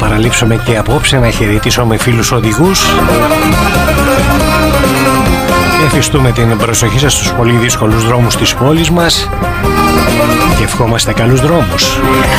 παραλείψουμε και απόψε να χαιρετήσουμε φίλους οδηγούς. Εφιστούμε την προσοχή σας στους πολύ δύσκολους δρόμους της πόλης μας και ευχόμαστε καλούς δρόμους.